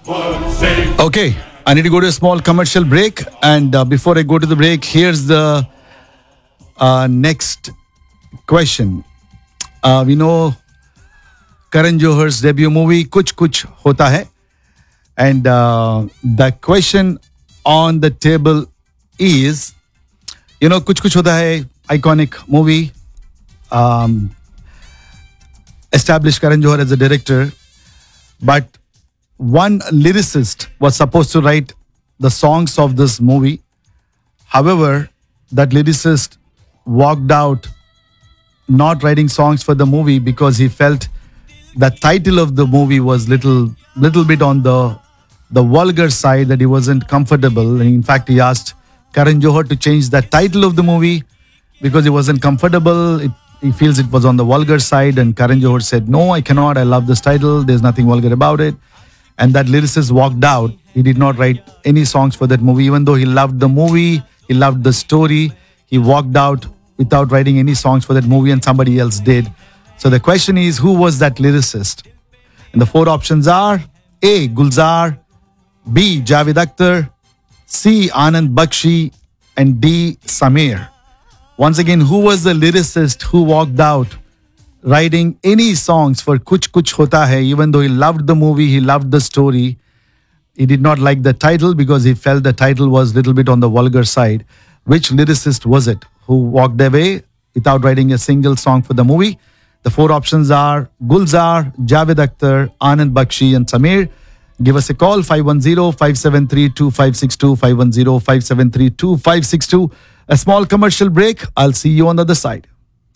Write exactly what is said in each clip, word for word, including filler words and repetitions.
Okay, I need to go to a small commercial break. And uh, before I go to the break, here's the uh, next question. Uh, we know Karan Johar's debut movie, Kuch Kuch Hota Hai. And uh, the question on the table is, you know, Kuch Kuch Hota Hai, iconic movie. Um, established Karan Johar as a director. But one lyricist was supposed to write the songs of this movie. However, that lyricist walked out not writing songs for the movie because he felt the title of the movie was little little bit on the the vulgar side, that he wasn't comfortable. And in fact, he asked Karan Johar to change the title of the movie because he wasn't comfortable. It, he feels it was on the vulgar side, and Karan Johar said, "No, I cannot. I love this title. There's nothing vulgar about it." And that lyricist walked out. He did not write any songs for that movie, even though he loved the movie, he loved the story. He walked out without writing any songs for that movie, and somebody else did. So the question is, who was that lyricist? And the four options are A. Gulzar, B. Javed Akhtar, C. Anand Bakshi, and D. Samir. Once again, who was the lyricist who walked out writing any songs for Kuch Kuch Hota Hai, even though he loved the movie, he loved the story? He did not like the title because he felt the title was a little bit on the vulgar side. Which lyricist was it who walked away without writing a single song for the movie? The four options are Gulzar, Javed Akhtar, Anand Bakshi, and Samir. Give us a call, five one zero, five seven three, two five six two, five one zero, five seven three, two five six two. A small commercial break. I'll see you on the other side.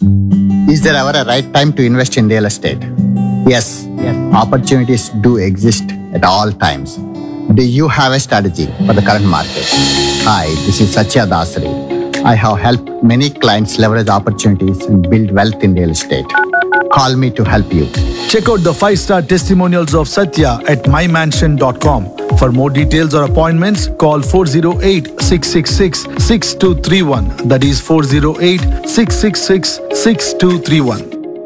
Is there ever a right time to invest in real estate? Yes, yes. Opportunities do exist at all times. Do you have a strategy for the current market? Hi, this is Satya Dasari. I have helped many clients leverage opportunities and build wealth in real estate. Call me to help you. Check out the five-star testimonials of Satya at my mansion dot com. For more details or appointments, call four oh eight, six six six, six two three one. That is four oh eight, six six six, six two three one.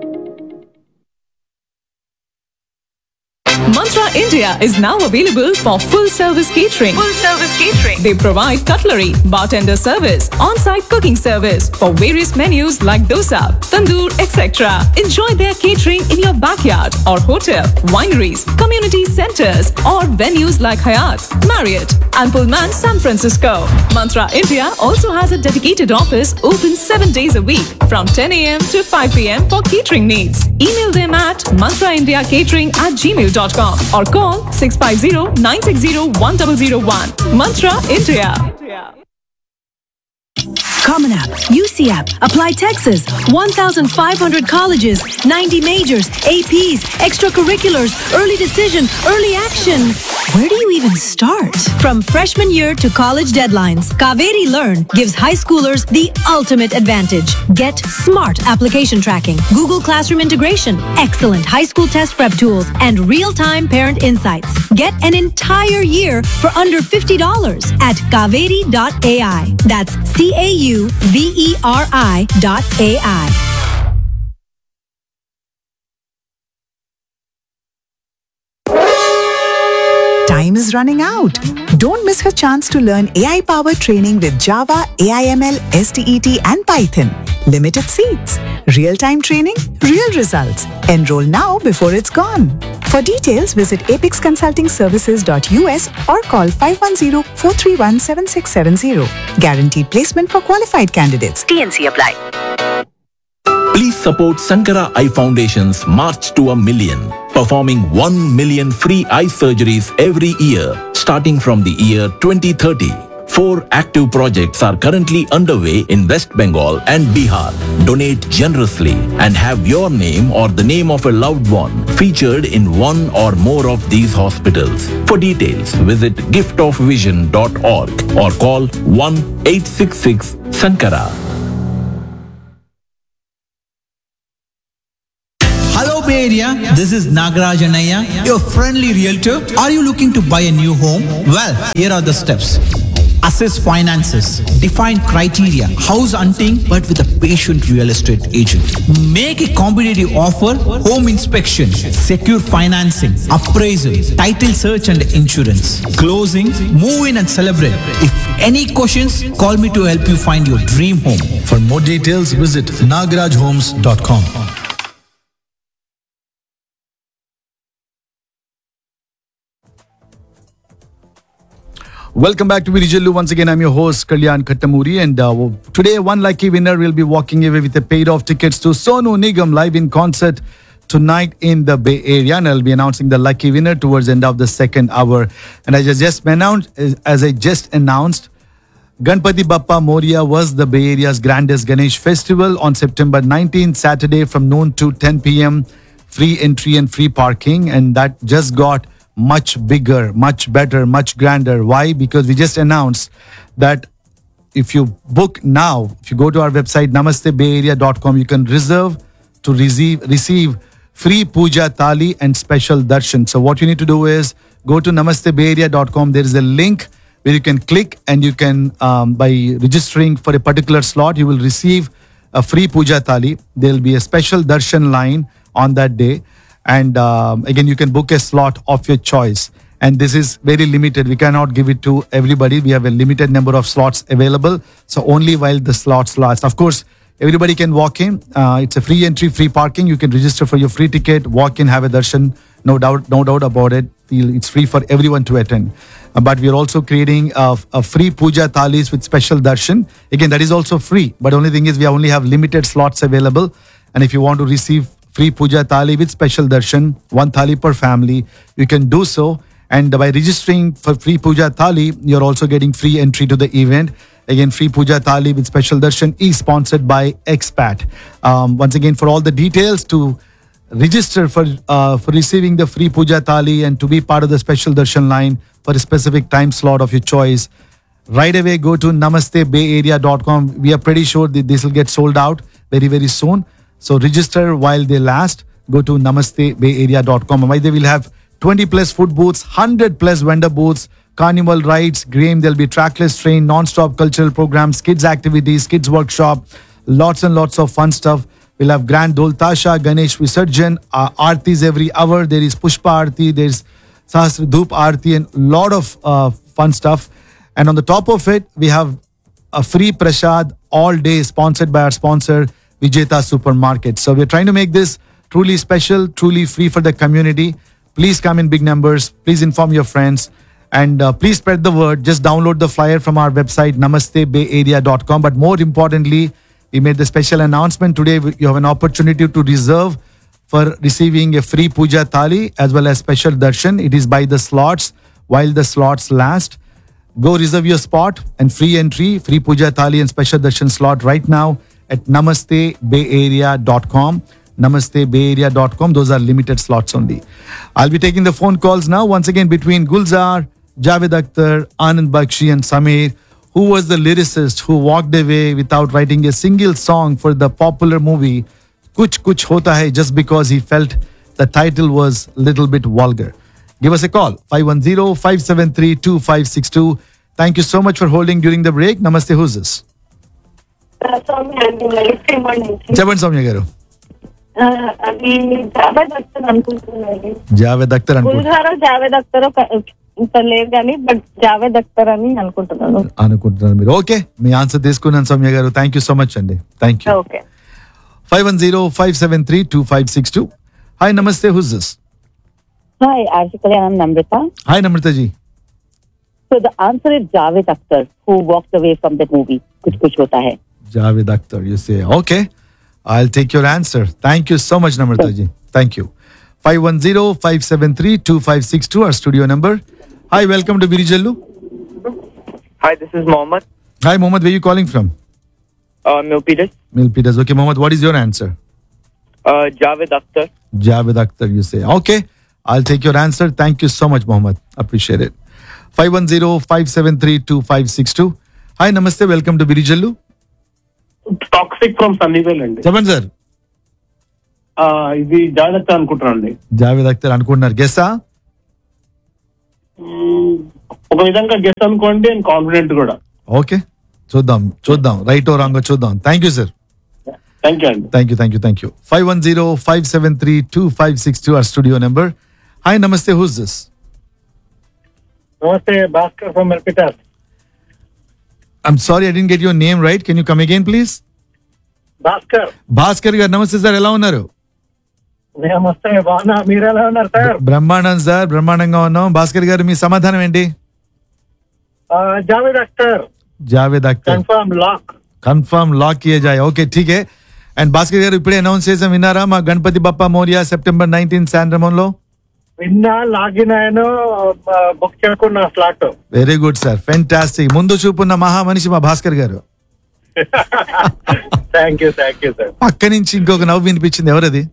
Mantra India is now available for full-service catering. Full-service catering. They provide cutlery, bartender service, on-site cooking service for various menus like dosa, tandoor, et cetera. Enjoy their catering in your backyard or hotel, wineries, community centers, or venues like Hyatt, Marriott, and Pullman San Francisco. Mantra India also has a dedicated office open seven days a week from ten a.m. to five p.m. for catering needs. Email them at mantraindiacatering at gmail dot com. Or call six five zero, nine six zero, one zero zero one. Mantra India. Common App, U C App, Apply Texas, one thousand five hundred colleges, ninety majors, A Ps, extracurriculars, early decision, early action. Where do you even start? From freshman year to college deadlines, Kaveri Learn gives high schoolers the ultimate advantage. Get smart application tracking, Google Classroom integration, excellent high school test prep tools, and real-time parent insights. Get an entire year for under fifty dollars at kaveri dot a i. That's C A U V E R I dot A I. Time is running out. Don't miss her chance to learn A I-powered training with Java, A I M L, S T E T, and Python. Limited seats. Real-time training, real results. Enroll now before it's gone. For details, visit apex consulting services dot U S or call five one zero, four three one, seven six seven zero. Guaranteed placement for qualified candidates. T N C apply. Please support Sankara Eye Foundation's March to a Million, performing one million free eye surgeries every year, starting from the year twenty thirty. Four active projects are currently underway in West Bengal and Bihar. Donate generously and have your name or the name of a loved one featured in one or more of these hospitals. For details, visit gift of vision dot org or call one eight six six Sankara. Hello Bay Area, this is Nagaraj Anaya, your friendly realtor. Are you looking to buy a new home? Well, here are the steps. assess finances, define criteria, house hunting but with a patient real estate agent. Make a competitive offer, home inspection, secure financing, appraisal, title search and insurance, closing, move in and celebrate. If any questions, call me to help you find your dream home. For more details, visit nagaraj homes dot com. Welcome back to Virijallu. Once again, I'm your host, Kalyan Kattamuri. And uh, today, one lucky winner will be walking away with a paid off tickets to Sonu Nigam live in concert tonight in the Bay Area. And I'll be announcing the lucky winner towards the end of the second hour. And as I just announced, as I just announced, Ganpati Bappa Moria was the Bay Area's grandest Ganesh festival on September nineteenth, Saturday from noon to ten p.m. Free entry and free parking. And that just got much bigger, much better, much grander. Why? Because we just announced that if you book now, if you go to our website namaste bay area dot com, you can reserve to receive receive free puja thali and special darshan. So what you need to do is go to namaste bay area dot com. There is a link where you can click and you can, um, by registering for a particular slot, you will receive a free puja thali. There will be a special darshan line on that day. And um, again, you can book a slot of your choice. And this is very limited. We cannot give it to everybody. We have a limited number of slots available. So only while the slots last. Of course, everybody can walk in. Uh, it's a free entry, free parking. You can register for your free ticket, walk in, have a darshan. No doubt, no doubt about it. It's free for everyone to attend. Uh, but we are also creating a, a free puja thalis with special darshan. Again, that is also free. But only thing is we only have limited slots available. And if you want to receive free puja thali with special darshan, one thali per family, you can do so. And by registering for free puja thali, you're also getting free entry to the event. Again, free puja thali with special darshan is sponsored by Expat. Um, once again, for all the details to register for uh, for receiving the free puja thali and to be part of the special darshan line for a specific time slot of your choice, right away go to namaste bay area dot com. We are pretty sure that this will get sold out very, very soon. So register while they last. Go to namaste bay area dot com. They will have twenty plus food booths, one hundred plus vendor booths, carnival rides, game. There'll be trackless train, non-stop cultural programs, kids activities, kids workshop, lots and lots of fun stuff. We'll have Grand Dol Tasha, Ganesh Visarjan, uh, Aartis every hour. There is Pushpa Aarti, there's Sahasra Dhoop Aarti, and a lot of uh, fun stuff. And on the top of it, we have a free prasad all day sponsored by our sponsor, Vijeta Supermarket. So we're trying to make this truly special, truly free for the community. Please come in big numbers. Please inform your friends. And uh, please spread the word. Just download the flyer from our website, namaste bay area dot com. But more importantly, we made the special announcement today. You have an opportunity to reserve for receiving a free puja thali as well as special darshan. It is by the slots while the slots last. Go reserve your spot and free entry, free puja thali and special darshan slot right now at namaste bay area dot com. namaste bay area dot com. Those are limited slots only. I'll be taking the phone calls now. Once again, between Gulzar, Javed Akhtar, Anand Bakshi and Sameer, who was the lyricist who walked away without writing a single song for the popular movie Kuch Kuch Hota Hai just because he felt the title was a little bit vulgar. Give us a call, five one zero, five seven three, two five six two. Thank you so much for holding during the break. Namaste, who's this? Chaban Soumya garu. అది జావేద్ అఖ్తర్ అనుకుంటున్నాను. జావేద్ అఖ్తర్ గుల్జారో జావేద్ అఖ్తరో లేదు కానీ but Javed Akhtar అని అనుకుంటున్నాను అనుకుంటున్నాను మీరు. Okay, మీ answer తీసుకున్నాను సౌమ్య గారు. థ్యాంక్ యూ సో మచ్ అండి. Thank you. Okay. Five one zero five seven three two five six two. Hi, నమస్తే, who's this? Hi, ఆర్షికలే Anand Namrata. Hi Namrata G. So the answer is Javed Akhtar who walked away from the movie Kuch Kuch హోతా high. Javed Akhtar, you say. Okay, I'll take your answer. Thank you so much, Namrata ji. Thank you. five one zero, five seven three, two five six two, our studio number. Hi, welcome to Virijallu. Hi, this is Mohammed. Hi, Mohammed. Where are you calling from? Uh, Milpitas. Milpitas. Okay, Mohammed, what is your answer? Uh, Javed Akhtar. Javed Akhtar, you say. Okay, I'll take your answer. Thank you so much, Mohammed. Appreciate it. five one zero, five seven three, two five six two. Hi, namaste. Welcome to Virijallu. Toxic from Sunnyvale అండి. చెప్పండి sir. ఇది జావేద్ అఖ్తర్ అనుకుంటున్నాను అండి. జావేద్ అఖ్తర్ అనుకుంటున్నారు. గెస్సా? ఒక విధంగా guess అనుకోండి and confident కూడా. ఓకే, చూద్దాం చూద్దాం రైట్ ఓ రాంగ్ చూద్దాం. Thank you sir. Thank you అండి. Thank you thank you thank you five one zero five seven three two five six two our studio number. Hi నమస్తే, who's this? నమస్తే, Bhaskar from ఎల్పిటాస్. I'm sorry I didn't get your name right. Can you come again please? Bhaskar. Bhaskar గారు నమస్తే sir, ఎలా ఉన్నారు? నమస్తే, బాగున్నా. మీరు ఎలా ఉన్నారు సార్? బ్రహ్మాండం సార్, బ్రహ్మాండంగా ఉన్నాం. భాస్కర్ గారు మీ సమాధానం ఏంటి? Javed Akhtar. Javed Akhtar. Confirm lock. Confirm lock Kia Joy. Okay ఠీక్ high. And Bhaskar గారు ఇప్పుడే అనౌన్స్ చేసాం, విన్నారా? మా గణపతి బప్పా మోరియా సెప్టెంబర్ నైన్టీన్ శాండ్రమన్ లో. విన్నా, లాగిన్ అయ్యాను, బుక్ చేసుకున్న slot. Very good sir, fantastic. ముందు చూపున్న మహా మనిషి మా భాస్కర్ గారు. Thank you thank you sir. పక్క నుంచి ఇంకొక నవ్వు వినిపించింది, ఎవరది?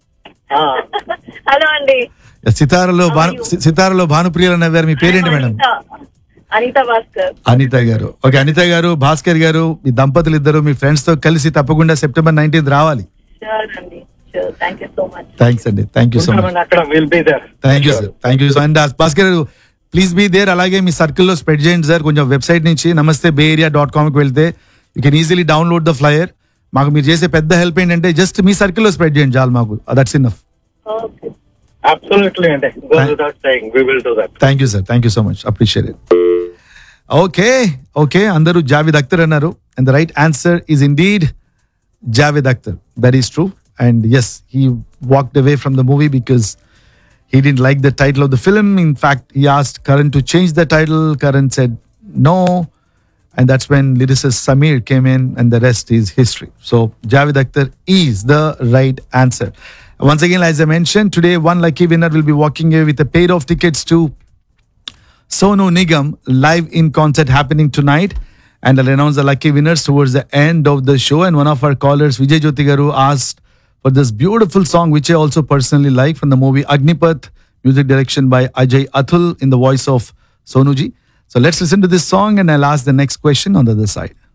హలో అండి. సితారలో భాను సితారలో భానుప్రియులు నవ్వారు. మీ పేరేంటి మేడం? అనిత భాస్కర్. అనిత గారు. ఓకే, అనిత గారు, భాస్కర్ గారు, మీ దంపతులు ఇద్దరు మీ ఫ్రెండ్స్ తో కలిసి తప్పకుండా సెప్టెంబర్ నైన్టీన్త్ రావాలి. Thank you so much. Thanks అండి, థ్యాంక్ యూ సో మచ్. అక్కడ will be there. Thank you sir, thank you. And Bhaskar గారు ప్లీజ్ బీ దేర్. అలాగే మీ సర్కిల్లో స్ప్రెడ్ చేయండి సార్. కొంచెం వెబ్సైట్ నుంచి నమస్తే బే ఏరియా డాట్ కామ్కి వెళ్తే you can easily download the flyer. మాకు మీరు చేసే పెద్ద హెల్ప్ ఏంటంటే జస్ట్ మీ సర్కిల్లో స్ప్రెడ్ చేయండి చాలు, మాకు that's enough. Absolutely, and goes without saying, we will do that. Thank you, sir. Thank you so much. Appreciate it. Okay, okay. Andaru Javed Akhtar annaru, and the right answer is indeed Javed Akhtar. That is true. And yes, he walked away from the movie because he didn't like the title of the film. In fact, he asked Karan to change the title. Karan said no, and that's when lyricist Samir came in, and the rest is history. So Javed Akhtar is the right answer. Once again, as I mentioned, today one lucky winner will be walking away with a pair of tickets to Sonu Nigam live in concert happening tonight. And I'll announce the lucky winners towards the end of the show. And one of our callers, Vijay Jyoti Garu, asked for this beautiful song, which I also personally like, from the movie Agnipath, music direction by Ajay Athul in the voice of Sonuji. So let's listen to this song and I'll ask the next question on the other side.